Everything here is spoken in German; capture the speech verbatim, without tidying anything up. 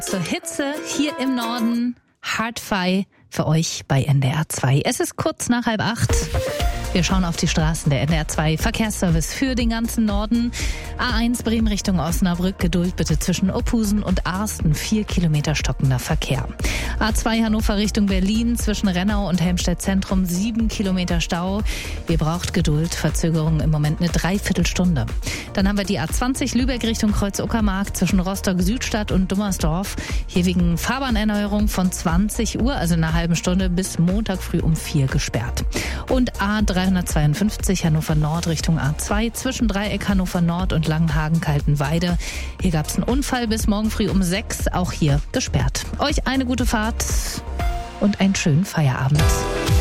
Zur Hitze hier im Norden, Hardfi für euch bei N D R zwei. Es ist kurz nach halb acht. Wir schauen auf die Straßen der N D R zwei Verkehrsservice für den ganzen Norden. A eins Bremen Richtung Osnabrück. Geduld bitte zwischen Opphusen und Arsten. Vier Kilometer stockender Verkehr. A zwei Hannover Richtung Berlin. Zwischen Rennau und Helmstedt Zentrum. Sieben Kilometer Stau. Ihr braucht Geduld. Verzögerung im Moment eine Dreiviertelstunde. Dann haben wir die A zwanzig Lübeck Richtung Kreuz-Uckermark. Zwischen Rostock-Südstadt und Dummersdorf. Hier wegen Fahrbahnerneuerung von zwanzig Uhr, also einer halben Stunde, bis Montag früh um vier gesperrt. Und A dreihundertzweiundfünfzig Hannover Nord Richtung A zwei zwischen Dreieck Hannover Nord und Langenhagen-Kaltenweide. Hier gab es einen Unfall bis morgen früh um sechs, auch hier gesperrt. Euch eine gute Fahrt und einen schönen Feierabend.